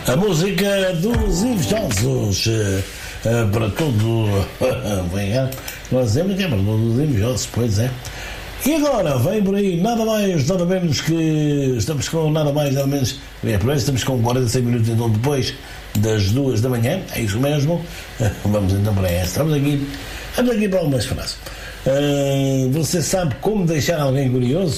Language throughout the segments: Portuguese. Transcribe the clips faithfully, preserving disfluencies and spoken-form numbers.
A música dos invejosos uh, para todo. Nós dizemos que é para todos os invejosos, pois é. E agora vem por aí nada mais, nada menos que. Estamos com nada mais, nada menos. É, por aí estamos com quarenta e seis minutos então depois das duas da manhã, é isso mesmo. Vamos então para esta. Estamos aqui, vamos aqui para algumas frases. Uh, você sabe como deixar alguém curioso?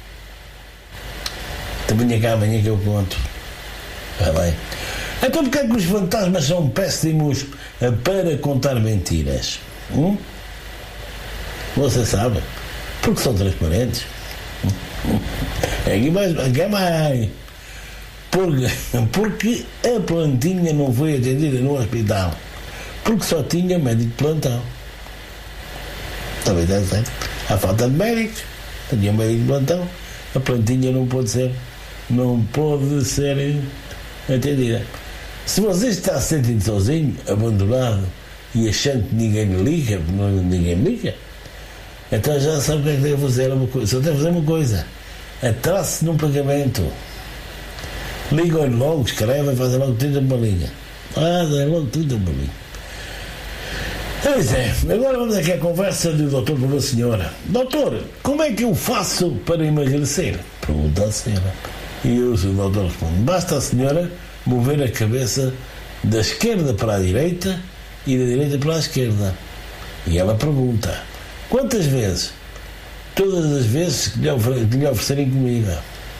Também cá amanhã que eu conto. Está bem. Então porque é que os fantasmas são péssimos para contar mentiras? Hum? Você sabe? Porque são transparentes. Aqui mais, aqui mais. Porque, porque a plantinha não foi atendida no hospital. Porque só tinha médico de plantão. Talvez é certo. Há falta de médicos. Tinha um médico de plantão. A plantinha não pode ser, não pode ser atendida. Se você está se sentindo sozinho, abandonado e achando que ninguém lhe liga, não, ninguém me liga, então já sabe o que é que deve fazer. Uma coisa. Só deve fazer uma coisa: atrasse num pagamento. Ligam-lhe logo, escrevem, fazem logo trinta uma linha. Fazem logo trinta uma linha. Pois é, agora vamos aqui à conversa do doutor com a senhora. Doutor, como é que eu faço para emagrecer? Pergunta a senhora. E o doutor responde: basta a senhora mover a cabeça da esquerda para a direita e da direita para a esquerda. E ela pergunta: quantas vezes? Todas as vezes que lhe, ofer- que lhe oferecerem comida.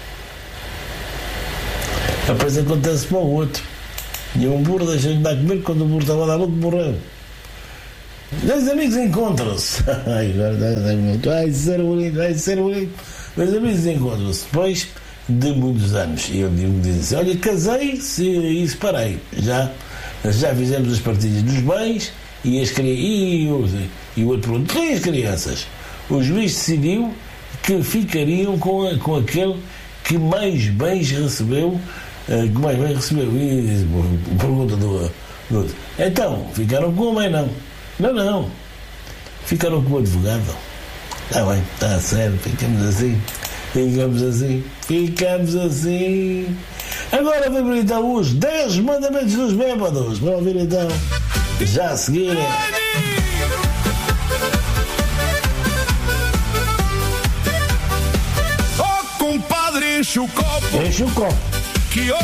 Depois acontece para o outro. E um burro deixa-lhe dar comer quando o burro estava a dar louco, morreu. Dois amigos encontram-se. Ai, vai ser bonito, vai ser bonito. Dois amigos encontram-se depois de muitos anos. E ele diz: olha, casei-se e separei. Já, já fizemos as partilhas dos bens e, as, e, o, e o outro pergunta: e as crianças? O juiz decidiu que ficariam com, a, com aquele que mais bens recebeu, uh, que mais bens recebeu. E diz, pergunta do, do outro: então, ficaram com a mãe? Não. Não, não. Ficaram com o advogado. Está bem, está certo, ficamos assim. Ficamos assim. Ficamos assim. Agora vamos ver então os dez mandamentos dos bêbados. Vamos ouvir então. Já a seguir. Oh, compadre, enche o copo. Enche o copo. Que